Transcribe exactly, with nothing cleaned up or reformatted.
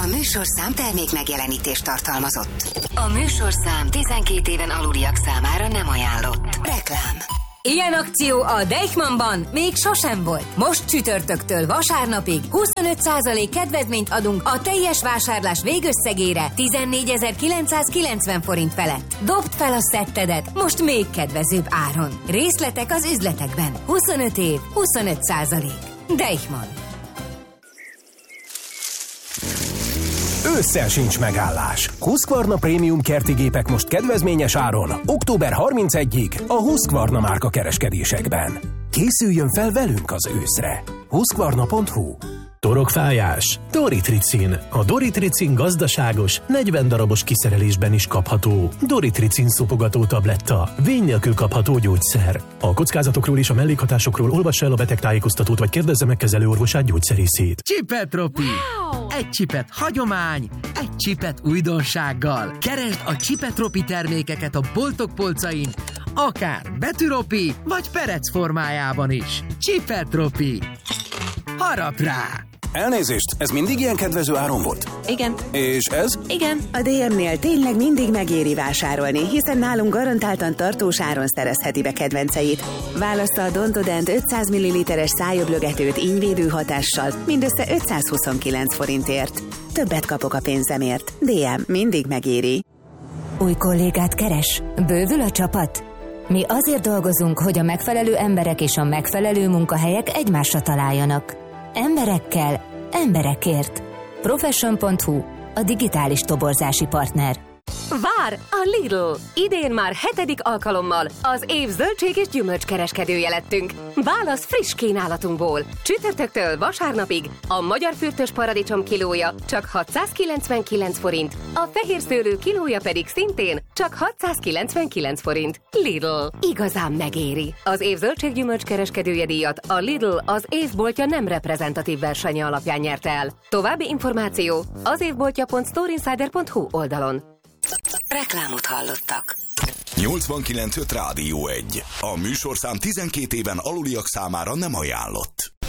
A műsorszám termék megjelenítést tartalmazott. A műsorszám tizenkét éven aluliak számára nem ajánlott. Reklám. Ilyen akció a Deichmannban még sosem volt. Most csütörtöktől vasárnapig huszonöt százalék kedvezményt adunk a teljes vásárlás végösszegére tizennégyezer-kilencszázkilencven forint felett. Dobd fel a szettedet most még kedvezőbb áron. Részletek az üzletekben. huszonöt év, huszonöt százalék. Deichmann. Ősszel sincs megállás. Husqvarna Prémium kerti gépek most kedvezményes áron. október harmincegyedikéig a Husqvarna márka kereskedésekben. Készüljön fel velünk az őszre. husqvarna pont hu. Torokfájás? Doritricin. A Doritricin gazdaságos, negyven darabos kiszerelésben is kapható. Doritricin szopogató tabletta. Vény nélkül kapható gyógyszer. A kockázatokról és a mellékhatásokról olvassa el a betegtájékoztatót, vagy kérdezze meg kezelőorvosát, gyógyszerészét. Csipetropi! Wow! Egy csipet hagyomány, egy csipet újdonsággal. Keresd a Csipetropi termékeket a boltok polcain, akár betűropi, vagy perec formájában is. Csipetropi! Harap rá! Elnézést, ez mindig ilyen kedvező áron volt? Igen. És ez? Igen. A dé em-nél tényleg mindig megéri vásárolni, hiszen nálunk garantáltan tartós áron szerezheti be kedvenceit. Válassza a Dontodent ötszáz milliliteres szájöblögetőt ínyvédő hatással mindössze ötszázhuszonkilenc forintért. Többet kapok a pénzemért. dé em mindig megéri. Új kollégát keres? Bővül a csapat? Mi azért dolgozunk, hogy a megfelelő emberek és a megfelelő munkahelyek egymásra találjanak. Emberekkel, emberekért. Profession pont hu, a digitális toborzási partner. Vár a Lidl! Idén már hetedik alkalommal az év zöldség és gyümölcskereskedője lettünk. Válasz friss kínálatunkból. Csütörtöktől vasárnapig a magyar fürtös paradicsom kilója csak hatszázkilencvenkilenc forint, a fehér szőlő kilója pedig szintén csak hatszázkilencvenkilenc forint. Lidl. Igazán megéri. Az év zöldség gyümölcskereskedője díjat a Lidl az évboltja nem reprezentatív versenye alapján nyerte el. További információ az évboltja pont storeinsider pont hu oldalon. Reklámot hallottak. nyolcvankilenc öt Rádió egy. A műsorszám tizenkét éven aluliak számára nem ajánlott.